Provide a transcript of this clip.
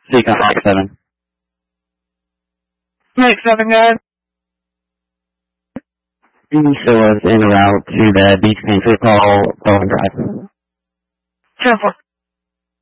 Speak on Mike 7. Mike 7, guys. So was en route to the Beach Country Call Bowling Drive. 10-4.